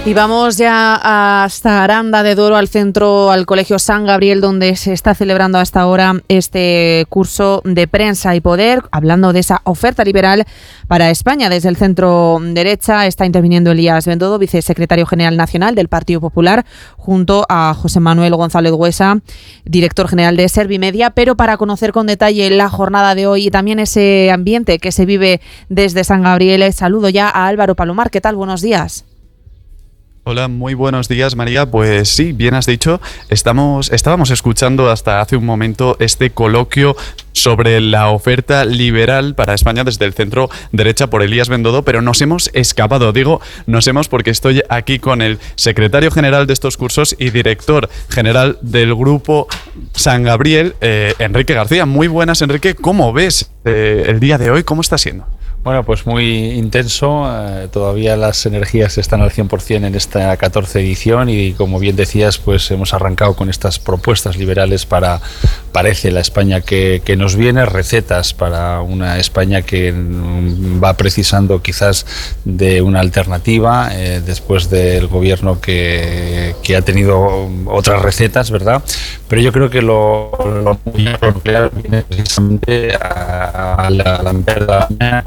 Y vamos ya hasta Aranda de Duero, al centro, al Colegio San Gabriel, donde se está celebrando hasta ahora este curso de Prensa y Poder, hablando de esa oferta liberal para España. Desde el centro derecha está interviniendo Elías Bendodo, vicesecretario general nacional del Partido Popular, junto a José Manuel González Huesa, director general de Servimedia. Pero para conocer con detalle la jornada de hoy y también ese ambiente que se vive desde San Gabriel, saludo ya a Álvaro Palomar. ¿Qué tal? Buenos días. Hola, muy buenos días, María. Pues sí, bien has dicho, estábamos escuchando hasta hace un momento este coloquio sobre la oferta liberal para España desde el centro derecha por Elías Bendodo, pero nos hemos escapado, porque estoy aquí con el secretario general de estos cursos y director general del grupo San Gabriel, Enrique García. Muy buenas, Enrique. ¿Cómo ves el día de hoy? ¿Cómo está siendo? Bueno, pues muy intenso, todavía las energías están al 100% en esta 14 edición y, como bien decías, pues hemos arrancado con estas propuestas liberales para, parece, la España que nos viene, recetas para una España que va precisando quizás de una alternativa después del gobierno que ha tenido otras recetas, ¿verdad? Pero yo creo que lo nuclear viene precisamente a la mitad de la mañana,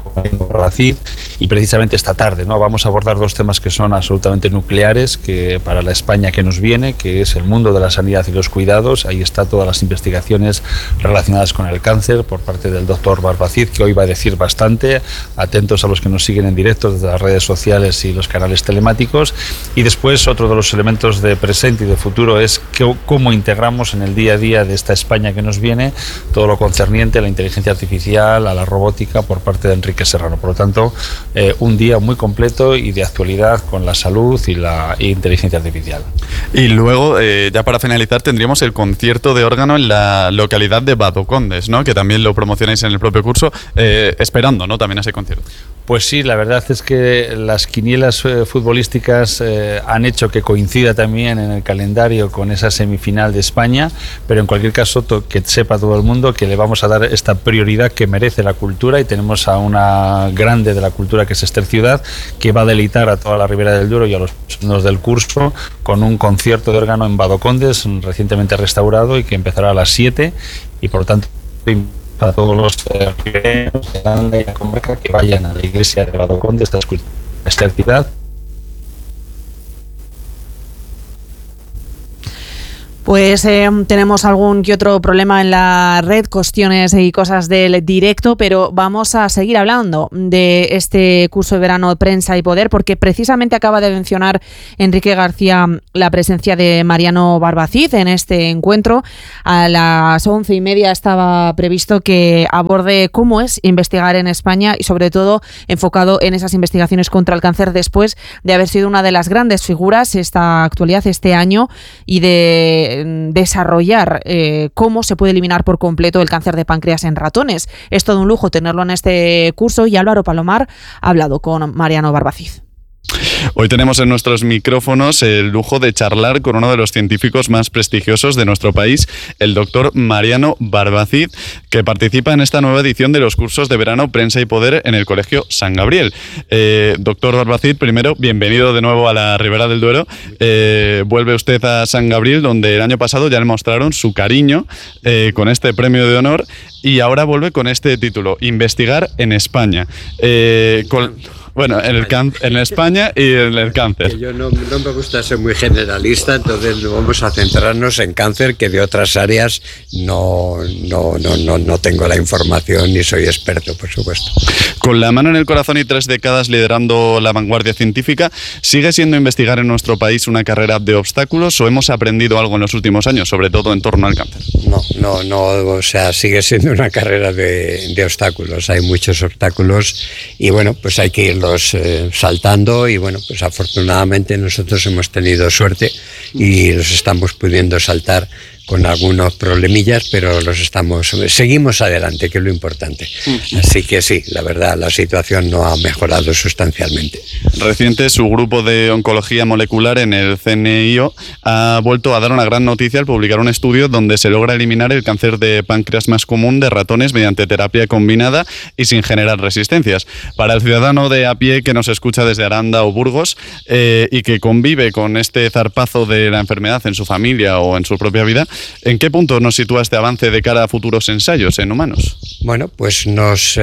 y precisamente esta tarde, ¿no? Vamos a abordar dos temas que son absolutamente nucleares que para la España que nos viene, que es el mundo de la sanidad y los cuidados. Ahí está todas las investigaciones relacionadas con el cáncer por parte del doctor Barbacid, que hoy va a decir bastante. Atentos a los que nos siguen en directo desde las redes sociales y los canales telemáticos. Y después, otro de los elementos de presente y de futuro es cómo integramos en el día a día de esta España que nos viene todo lo concerniente a la inteligencia artificial, a la robótica, por parte de Enrique Serrano. Por lo tanto, un día muy completo y de actualidad con la salud y la inteligencia artificial. Y luego, ya para finalizar, tendríamos el concierto de órgano en la localidad de Badocondes, ¿no? Que también lo promocionáis en el propio curso, esperando, ¿no?, también ese concierto. Pues sí, la verdad es que las quinielas futbolísticas han hecho que coincida también en el calendario con esa semifinal de España, pero en cualquier caso que sepa todo el mundo que le vamos a dar esta prioridad que merece la cultura, y tenemos a una grande de la cultura que es Ester Ciudad, que va a deleitar a toda la Ribera del Duero y a los alumnos del curso con un concierto de órgano en Badocondes, recientemente restaurado, y que empezará a las 7, y por lo tanto a todos los ribereños de Aranda y la comarca que vayan a la iglesia de Badocondes a escuchar Ester Ciudad. Pues tenemos algún que otro problema en la red, cuestiones y cosas del directo, pero vamos a seguir hablando de este curso de verano Prensa y Poder, porque precisamente acaba de mencionar Enrique García la presencia de Mariano Barbacid en este encuentro. A las 11:30 estaba previsto que aborde cómo es investigar en España y, sobre todo, enfocado en esas investigaciones contra el cáncer después de haber sido una de las grandes figuras esta actualidad, este año, y de desarrollar cómo se puede eliminar por completo el cáncer de páncreas en ratones. Es todo un lujo tenerlo en este curso, y Álvaro Palomar ha hablado con Mariano Barbacid. Hoy tenemos en nuestros micrófonos el lujo de charlar con uno de los científicos más prestigiosos de nuestro país, el doctor Mariano Barbacid, que participa en esta nueva edición de los cursos de verano Prensa y Poder en el Colegio San Gabriel. Doctor Barbacid, primero, bienvenido de nuevo a la Ribera del Duero. Vuelve usted a San Gabriel, donde el año pasado ya le mostraron su cariño con este premio de honor, y ahora vuelve con este título, Investigar en España. Bueno, en España y en el cáncer. Yo no me gusta ser muy generalista, entonces vamos a centrarnos en cáncer, que de otras áreas no tengo la información ni soy experto, por supuesto. Con la mano en el corazón y 3 décadas liderando la vanguardia científica, ¿sigue siendo investigar en nuestro país una carrera de obstáculos o hemos aprendido algo en los últimos años, sobre todo en torno al cáncer? No, o sea, sigue siendo una carrera de obstáculos. Hay muchos obstáculos y bueno, pues hay que irlos saltando, y bueno, pues afortunadamente nosotros hemos tenido suerte y los estamos pudiendo saltar algunos problemillas, pero seguimos adelante, que es lo importante. Así que sí, la verdad, la situación no ha mejorado sustancialmente. Reciente, su grupo de oncología molecular en el CNIO ha vuelto a dar una gran noticia al publicar un estudio donde se logra eliminar el cáncer de páncreas más común de ratones mediante terapia combinada y sin generar resistencias. Para el ciudadano de a pie que nos escucha desde Aranda o Burgos y que convive con este zarpazo de la enfermedad en su familia o en su propia vida, ¿en qué punto nos sitúa este avance de cara a futuros ensayos en humanos? Bueno, pues nos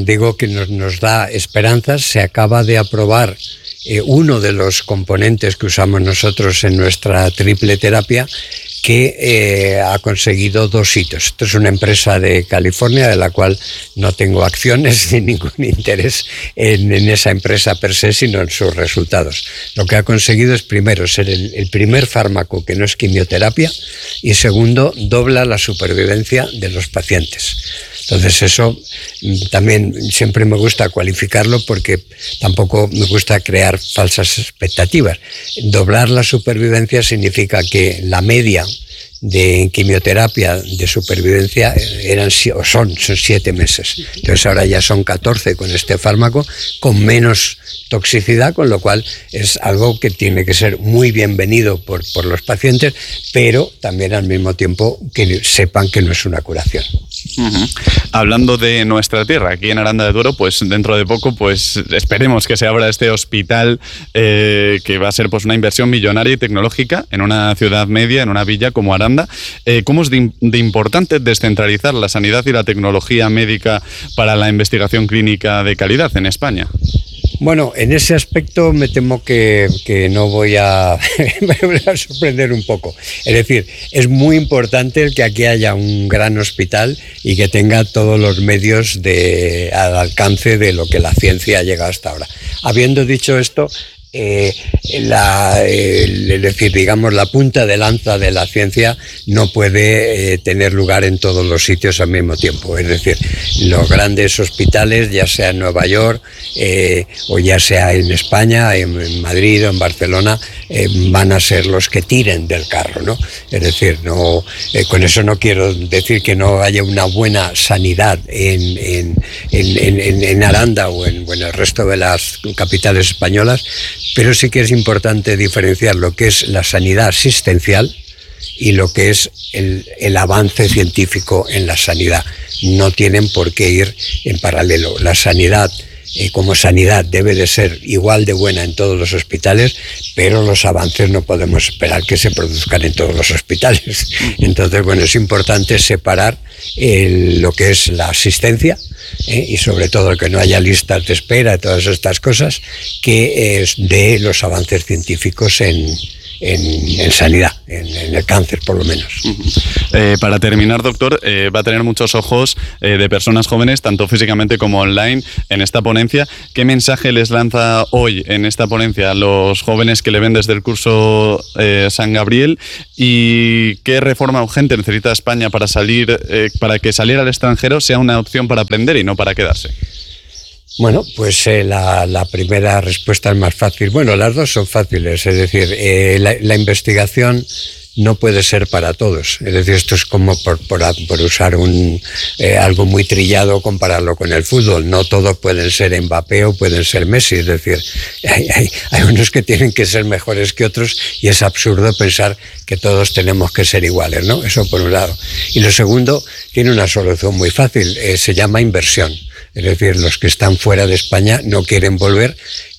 da esperanzas. Se acaba de aprobar uno de los componentes que usamos nosotros en nuestra triple terapia, que ha conseguido 2 hitos. Esto es una empresa de California de la cual no tengo acciones ni ningún interés en esa empresa per se, sino en sus resultados. Lo que ha conseguido es, primero, ser el primer fármaco que no es quimioterapia y, segundo, dobla la supervivencia de los pacientes. Entonces eso también siempre me gusta cualificarlo porque tampoco me gusta crear falsas expectativas. Doblar la supervivencia significa que la media de quimioterapia de supervivencia son 7 meses. Entonces ahora ya son 14 con este fármaco, con menos toxicidad, con lo cual es algo que tiene que ser muy bienvenido por los pacientes, pero también al mismo tiempo que sepan que no es una curación. Hablando de nuestra tierra, aquí en Aranda de Duero, pues dentro de poco, pues esperemos que se abra este hospital que va a ser pues una inversión millonaria y tecnológica en una ciudad media, en una villa como Aranda. ¿Cómo es de importante descentralizar la sanidad y la tecnología médica para la investigación clínica de calidad en España? Bueno, en ese aspecto me temo que no voy a... me voy a sorprender un poco. Es decir, es muy importante el que aquí haya un gran hospital y que tenga todos los medios al alcance de lo que la ciencia ha llegado hasta ahora. Habiendo dicho esto, la punta de lanza de la ciencia no puede tener lugar en todos los sitios al mismo tiempo. Es decir, los grandes hospitales, ya sea en Nueva York o ya sea en España, en Madrid o en Barcelona, van a ser los que tiren del carro, ¿no? Es decir, con eso no quiero decir que no haya una buena sanidad en Aranda o en el resto de las capitales españolas, pero sí que es importante diferenciar lo que es la sanidad asistencial y lo que es el avance científico en la sanidad. No tienen por qué ir en paralelo. La sanidad como sanidad debe de ser igual de buena en todos los hospitales, pero los avances no podemos esperar que se produzcan en todos los hospitales. Entonces, bueno, es importante separar lo que es la asistencia y sobre todo que no haya listas de espera y todas estas cosas, que es de los avances científicos en sanidad, en el cáncer por lo menos. Para terminar, doctor, va a tener muchos ojos de personas jóvenes, tanto físicamente como online, en esta ponencia. ¿Qué mensaje les lanza hoy en esta ponencia a los jóvenes que le ven desde el curso San Gabriel? ¿Y qué reforma urgente necesita España para que salir al extranjero sea una opción para aprender y no para quedarse? Bueno, pues la primera respuesta es más fácil. Bueno, las dos son fáciles, es decir, la investigación no puede ser para todos. Es decir, esto es como por usar algo muy trillado, compararlo con el fútbol. No todos pueden ser Mbappé o pueden ser Messi. Es decir, hay unos que tienen que ser mejores que otros y es absurdo pensar que todos tenemos que ser iguales, ¿no? Eso por un lado. Y lo segundo, tiene una solución muy fácil, se llama inversión. Es decir, los que están fuera de España no quieren volver,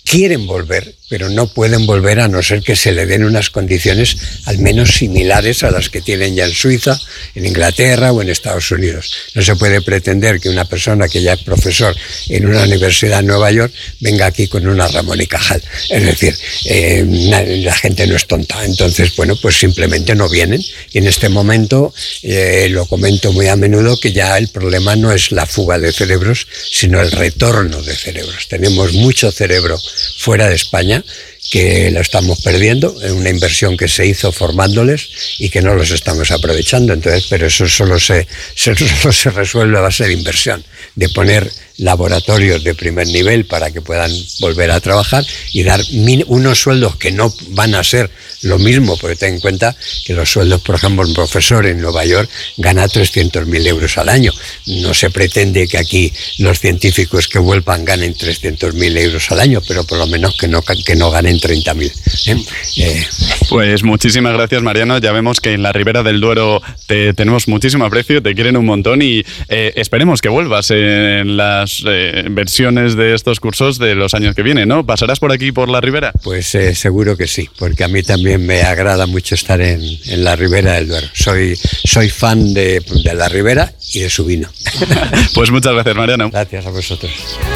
pero no pueden volver a no ser que se le den unas condiciones al menos similares a las que tienen ya en Suiza, en Inglaterra o en Estados Unidos. No se puede pretender que una persona que ya es profesor en una universidad en Nueva York venga aquí con una Ramón y Cajal. Es decir, la gente no es tonta. Entonces, bueno, pues simplemente no vienen. Y en este momento, lo comento muy a menudo, que ya el problema no es la fuga de cerebros, sino el retorno de cerebros. Tenemos mucho cerebro fuera de España que lo estamos perdiendo, en una inversión que se hizo formándoles y que no los estamos aprovechando. Entonces, pero eso solo se resuelve a base de inversión, de poner laboratorios de primer nivel para que puedan volver a trabajar y dar unos sueldos que no van a ser lo mismo, porque ten en cuenta que los sueldos, por ejemplo, un profesor en Nueva York gana 300.000 euros al año. No se pretende que aquí los científicos que vuelvan ganen 300.000 euros al año, pero por lo menos que no ganen 30.000. Pues muchísimas gracias, Mariano. Ya vemos que en la Ribera del Duero te tenemos muchísimo aprecio, te quieren un montón y esperemos que vuelvas en las versiones de estos cursos de los años que vienen, ¿no? ¿Pasarás por aquí, por la Ribera? Pues seguro que sí, porque a mí también me agrada mucho estar en la Ribera del Duero. Soy fan de la Ribera y de su vino. Pues muchas gracias, Mariano. Gracias a vosotros.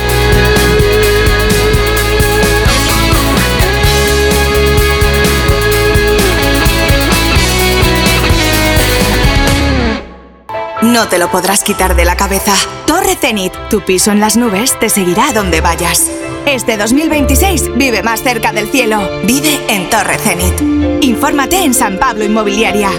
No te lo podrás quitar de la cabeza. Torre Zenit, tu piso en las nubes, te seguirá donde vayas. Este 2026 vive más cerca del cielo. Vive en Torre Zenit. Infórmate en San Pablo Inmobiliaria.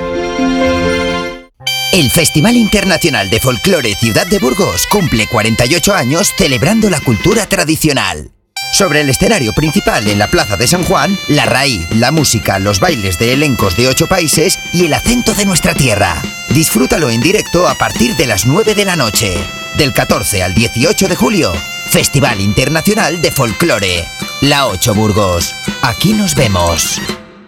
El Festival Internacional de Folclore Ciudad de Burgos cumple 48 años celebrando la cultura tradicional. Sobre el escenario principal en la Plaza de San Juan, la raíz, la música, los bailes de elencos de 8 países y el acento de nuestra tierra. Disfrútalo en directo a partir de las 9 de la noche. Del 14 al 18 de julio, Festival Internacional de Folclore. La 8 Burgos. Aquí nos vemos.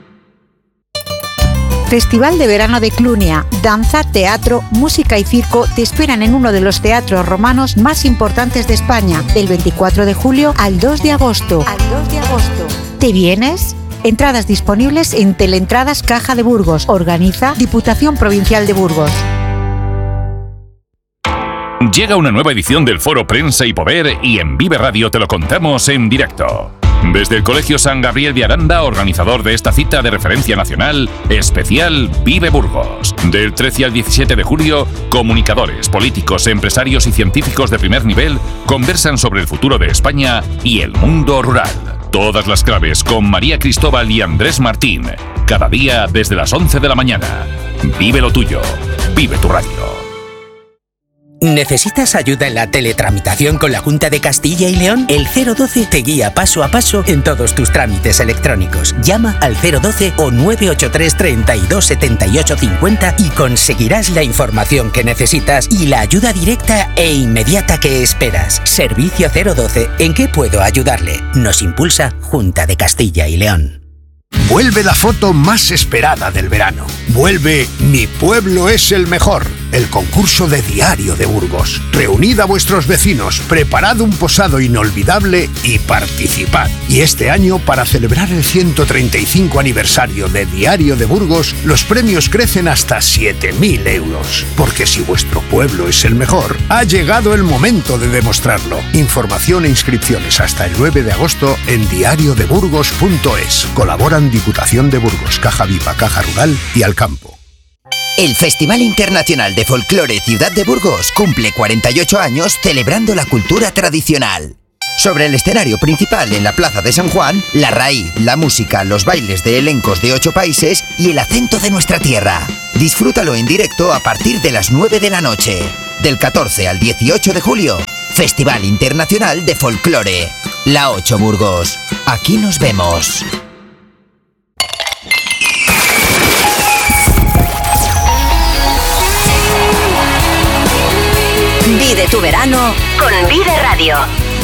Festival de Verano de Clunia. Danza, teatro, música y circo te esperan en uno de los teatros romanos más importantes de España, del 24 de julio al 2 de agosto. ¿Te vienes? Entradas disponibles en Teleentradas Caja de Burgos. Organiza Diputación Provincial de Burgos. Llega una nueva edición del Foro Prensa y Poder y en Vive Radio te lo contamos en directo. Desde el Colegio San Gabriel de Aranda, organizador de esta cita de referencia nacional, especial Vive Burgos. Del 13 al 17 de julio, comunicadores, políticos, empresarios y científicos de primer nivel conversan sobre el futuro de España y el mundo rural. Todas las claves con María Cristóbal y Andrés Martín. Cada día desde las 11 de la mañana. Vive lo tuyo. Vive tu radio. ¿Necesitas ayuda en la teletramitación con la Junta de Castilla y León? El 012 te guía paso a paso en todos tus trámites electrónicos. Llama al 012 o 983 32 78 50 y conseguirás la información que necesitas y la ayuda directa e inmediata que esperas. Servicio 012. ¿En qué puedo ayudarle? Nos impulsa Junta de Castilla y León. Vuelve la foto más esperada del verano. Vuelve Mi Pueblo es el Mejor, el concurso de Diario de Burgos. Reunid a vuestros vecinos, preparad un posado inolvidable y participad. Y este año, para celebrar el 135 aniversario de Diario de Burgos, los premios crecen hasta 7.000 euros. Porque si vuestro pueblo es el mejor, ha llegado el momento de demostrarlo. Información e inscripciones hasta el 9 de agosto en diariodeburgos.es. Colaboran Diputación de Burgos, Caja Viva, Caja Rural y Alcampo. El Festival Internacional de Folclore Ciudad de Burgos cumple 48 años celebrando la cultura tradicional. Sobre el escenario principal en la Plaza de San Juan, la raíz, la música, los bailes de elencos de 8 países y el acento de nuestra tierra. Disfrútalo en directo a partir de las 9 de la noche. Del 14 al 18 de julio, Festival Internacional de Folclore. La 8 Burgos. Aquí nos vemos. Vive tu verano con Vive Radio.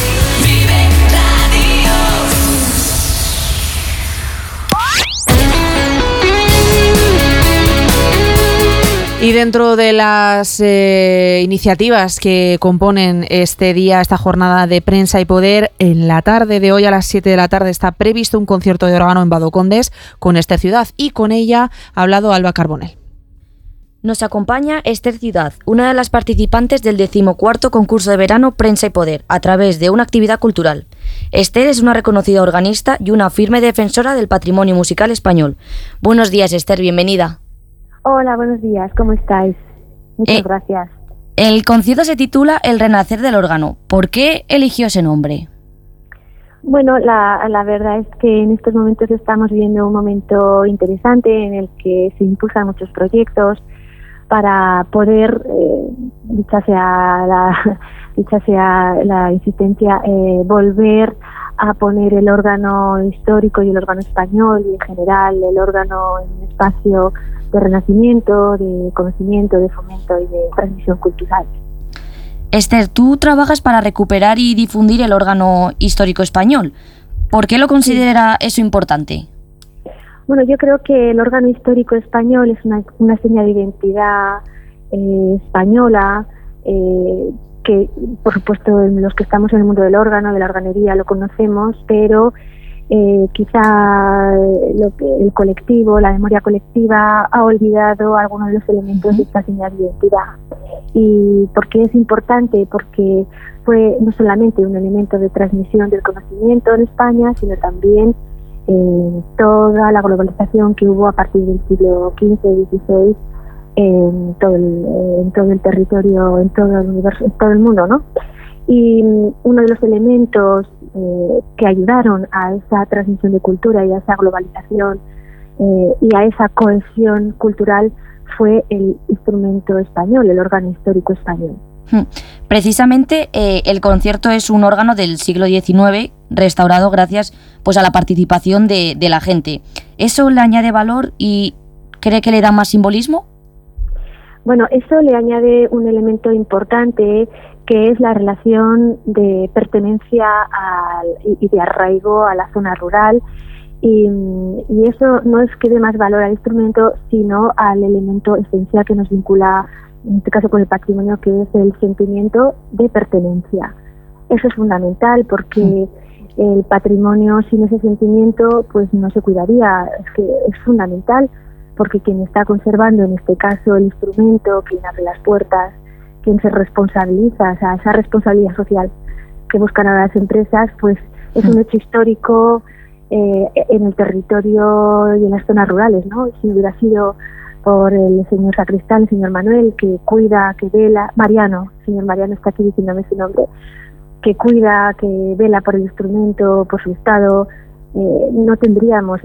Y dentro de las iniciativas que componen este día, esta jornada de prensa y poder, en la tarde de hoy a las 7 de la tarde está previsto un concierto de órgano en Badocondes con Esther Ciudad y con ella ha hablado Alba Carbonell. Nos acompaña Esther Ciudad, una de las participantes del 14º concurso de verano Prensa y Poder, a través de una actividad cultural. Esther es una reconocida organista y una firme defensora del patrimonio musical español. Buenos días, Esther, bienvenida. Hola, buenos días, ¿cómo estáis? Muchas gracias. El concierto se titula El renacer del órgano. ¿Por qué eligió ese nombre? Bueno, la verdad es que en estos momentos estamos viviendo un momento interesante en el que se impulsan muchos proyectos para poder, dicha sea dicha sea la insistencia, volver a poner el órgano histórico y el órgano español y en general el órgano en un espacio de renacimiento, de conocimiento, de fomento y de transmisión cultural. Esther, tú trabajas para recuperar y difundir el órgano histórico español. ¿Por qué lo considera eso importante? Bueno, yo creo que el órgano histórico español es una seña de identidad española, que por supuesto los que estamos en el mundo del órgano, de la organería, lo conocemos, pero quizá el colectivo, la memoria colectiva, ha olvidado algunos de los elementos de esta señal de identidad. ¿Y por qué es importante? Porque fue no solamente un elemento de transmisión del conocimiento en España, sino también toda la globalización que hubo a partir del siglo XV y XVI en todo el territorio, en todo el universo, en todo el mundo, ¿no? Y uno de los elementos que ayudaron a esa transmisión de cultura y a esa globalización y a esa cohesión cultural fue el instrumento español, el órgano histórico español. Precisamente el concierto es un órgano del siglo XIX restaurado gracias pues a la participación de la gente. ¿Eso le añade valor y cree que le da más simbolismo? Bueno, eso le añade un elemento importante que es la relación de pertenencia y de arraigo a la zona rural, y eso no es que dé más valor al instrumento, sino al elemento esencial que nos vincula, en este caso con el patrimonio, que es el sentimiento de pertenencia. Eso es fundamental porque el patrimonio sin ese sentimiento pues no se cuidaría. Es que es fundamental porque quien está conservando, en este caso, el instrumento, quien abre las puertas, quien se responsabiliza, o sea, esa responsabilidad social que buscan ahora las empresas, pues es un hecho histórico en el territorio y en las zonas rurales, ¿no? Si hubiera sido por el señor sacristán, el señor Manuel, que cuida, que vela, Mariano, el señor Mariano está aquí diciéndome su nombre, que cuida, que vela por el instrumento, por su estado, no tendríamos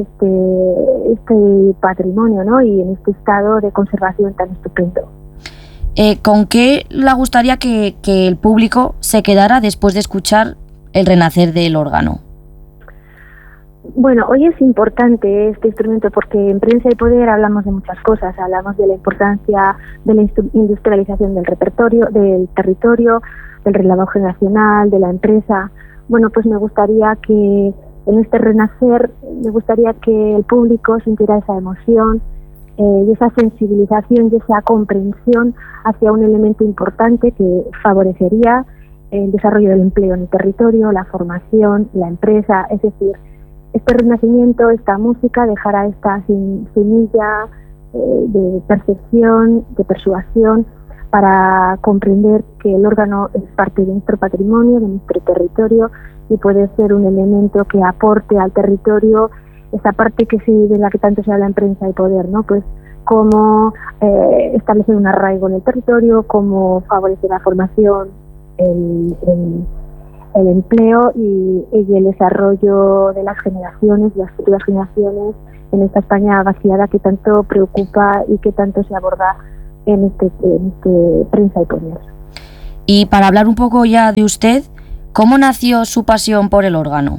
este patrimonio, ¿no? Y en este estado de conservación tan estupendo. ¿Con qué le gustaría que el público se quedara después de escuchar el renacer del órgano? Bueno, hoy es importante este instrumento porque en Prensa y Poder hablamos de muchas cosas. Hablamos de la importancia de la industrialización del repertorio, del territorio, del relevo generacional, de la empresa. Bueno, pues me gustaría que en este renacer, me gustaría que el público sintiera esa emoción y esa sensibilización y esa comprensión hacia un elemento importante que favorecería el desarrollo del empleo en el territorio, la formación, la empresa. Es decir, este renacimiento, esta música dejará esta semilla de percepción, de persuasión, para comprender que el órgano es parte de nuestro patrimonio, de nuestro territorio, y puede ser un elemento que aporte al territorio esa parte de la que tanto se habla en Prensa y Poder, ¿no? Pues cómo establecer un arraigo en el territorio, cómo favorecer la formación, el empleo y el desarrollo de las generaciones, de las futuras generaciones en esta España vaciada que tanto preocupa y que tanto se aborda en este Prensa y Poder. Y para hablar un poco ya de usted, ¿cómo nació su pasión por el órgano?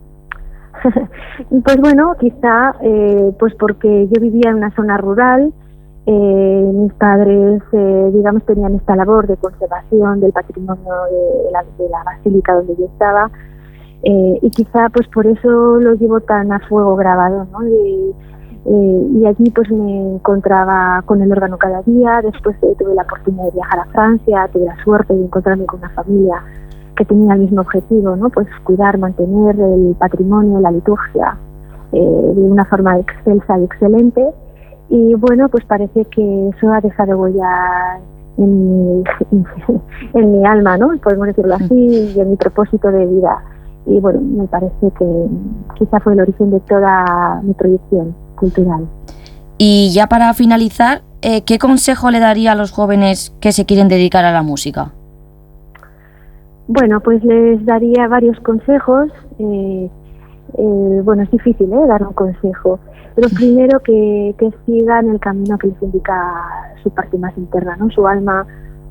Pues bueno, quizá pues porque yo vivía en una zona rural, mis padres digamos tenían esta labor de conservación del patrimonio de la basílica donde yo estaba, y quizá pues por eso lo llevo tan a fuego grabado, ¿no? Y allí pues me encontraba con el órgano cada día. Después tuve la oportunidad de viajar a Francia, tuve la suerte de encontrarme con una familia que tenía el mismo objetivo, ¿no? Pues cuidar, mantener el patrimonio, la liturgia de una forma excelsa y excelente. Y bueno, pues parece que eso ha dejado huella en mi alma, ¿no? Podemos decirlo así, y en mi propósito de vida. Y bueno, me parece que quizá fue el origen de toda mi proyección cultural. Y ya para finalizar, ¿qué consejo le daría a los jóvenes que se quieren dedicar a la música? Bueno, pues les daría varios consejos. Bueno, es difícil dar un consejo, pero primero que sigan el camino que les indica su parte más interna, ¿no? Su alma, su corazón, su intuición, su vocación. Y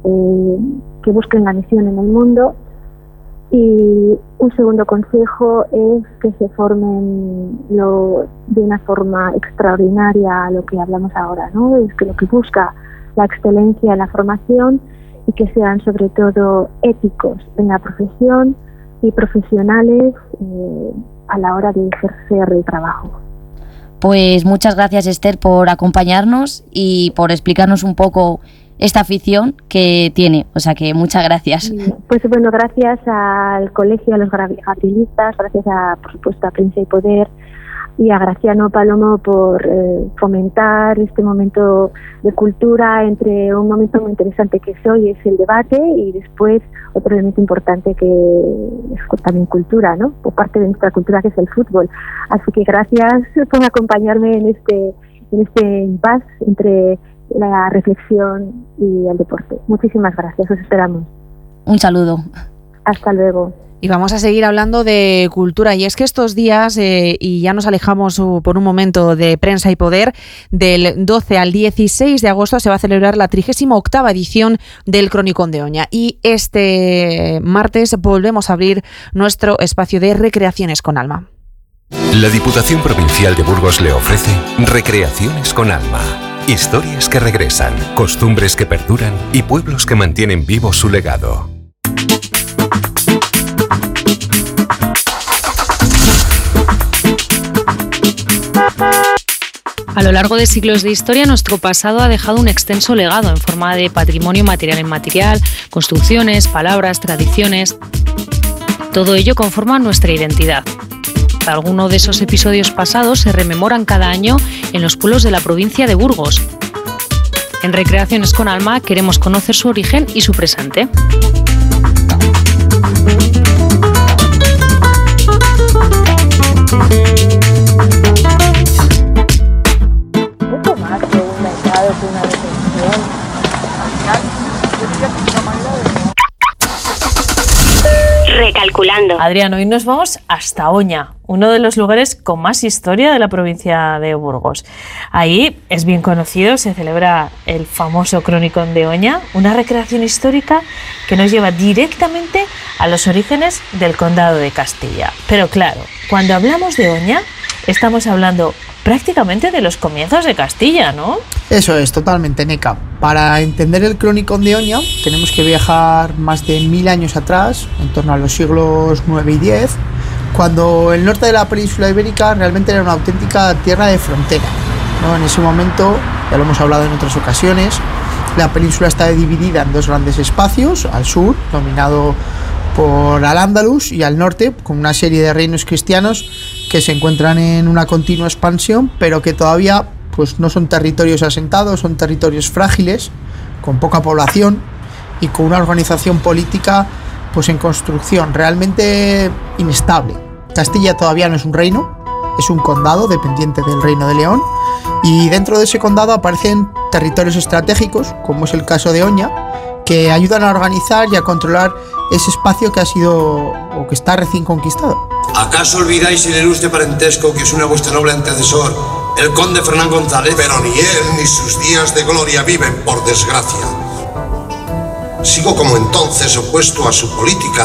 que busquen la misión en el mundo. Y un segundo consejo es que se formen de una forma extraordinaria a lo que hablamos ahora, ¿no? Es que lo que busca la excelencia en la formación y que sean sobre todo éticos en la profesión y profesionales a la hora de ejercer el trabajo. Pues muchas gracias, Esther, por acompañarnos y por explicarnos un poco esta afición que tiene, o sea que muchas gracias. Pues bueno, gracias al colegio, a los gatilistas, gracias por supuesto a Prensa y Poder y a Graciano Palomo por fomentar este momento de cultura, entre un momento muy interesante que es hoy, es el debate, y después otro elemento importante que es también cultura, ¿no? Por parte de nuestra cultura, que es el fútbol. Así que gracias por acompañarme en este impasse entre la reflexión y el deporte. Muchísimas gracias, os esperamos. Un saludo. Hasta luego. Y vamos a seguir hablando de cultura, y es que estos días, y ya nos alejamos por un momento de Prensa y Poder, del 12 al 16 de agosto se va a celebrar la 38ª edición del Cronicón de Oña, y este martes volvemos a abrir nuestro espacio de Recreaciones con Alma. La Diputación Provincial de Burgos le ofrece Recreaciones con Alma. Historias que regresan, costumbres que perduran y pueblos que mantienen vivo su legado. A lo largo de siglos de historia, nuestro pasado ha dejado un extenso legado en forma de patrimonio material e inmaterial, construcciones, palabras, tradiciones. Todo ello conforma nuestra identidad. Algunos de esos episodios pasados se rememoran cada año en los pueblos de la provincia de Burgos. En Recreaciones con Alma queremos conocer su origen y su presente. Mucho más que un mercado, que una recepción. Recalculando. Adrián, hoy nos vamos hasta Oña, uno de los lugares con más historia de la provincia de Burgos. Ahí es bien conocido, se celebra el famoso Cronicón de Oña, una recreación histórica que nos lleva directamente a los orígenes del Condado de Castilla. Pero claro, cuando hablamos de Oña, estamos hablando prácticamente de los comienzos de Castilla, ¿no? Eso es, totalmente, Neca. Para entender el Cronicón de Oña tenemos que viajar más de 1000 años atrás, en torno a los siglos 9 y 10, cuando el norte de la península ibérica realmente era una auténtica tierra de frontera, ¿no? En ese momento, ya lo hemos hablado en otras ocasiones, la península está dividida en dos grandes espacios, al sur, dominado por Al-Ándalus, y al norte, con una serie de reinos cristianos que se encuentran en una continua expansión, pero que todavía pues no son territorios asentados, son territorios frágiles, con poca población y con una organización política pues en construcción, realmente inestable. Castilla todavía no es un reino, es un condado dependiente del Reino de León, y dentro de ese condado aparecen territorios estratégicos, como es el caso de Oña, que ayudan a organizar y a controlar ese espacio que ha sido o que está recién conquistado. ¿Acaso olvidáis el ilustre parentesco que es una vuestro noble antecesor, el conde Fernán González? Pero ni él ni sus días de gloria viven, por desgracia. Sigo como entonces opuesto a su política.